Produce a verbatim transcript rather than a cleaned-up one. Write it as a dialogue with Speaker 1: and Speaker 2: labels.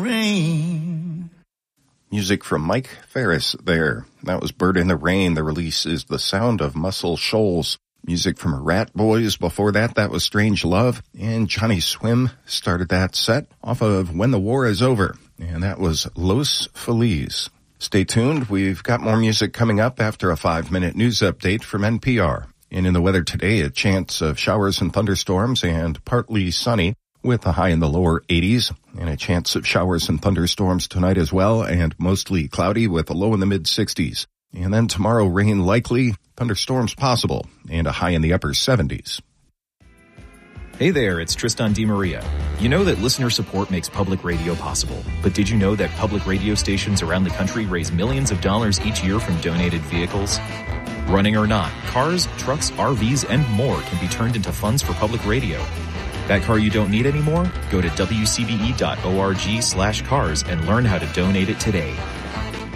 Speaker 1: Rain.
Speaker 2: Music from Mike Ferris there. That was Bird in the Rain. The release is The Sound of Muscle Shoals. Music from Rat Boys. Before that, that was Strange Love. And Johnny Swim started that set off of When the War is Over. And that was Los Feliz. Stay tuned. We've got more music coming up after a five-minute news update from N P R. And in the weather today, a chance of showers and thunderstorms and partly sunny with a high in the lower eighties. And a chance of showers and thunderstorms tonight as well, and mostly cloudy with a low in the mid-sixties. And then tomorrow, rain likely, thunderstorms possible, and a high in the upper seventies.
Speaker 3: Hey there, it's Tristan DeMaria. You know that listener support makes public radio possible, but did you know that public radio stations around the country raise millions of dollars each year from donated vehicles? Running or not, cars, trucks, R Vs, and more can be turned into funds for public radio. That car you don't need anymore? Go to W C B E dot org slash cars and learn how to donate it today.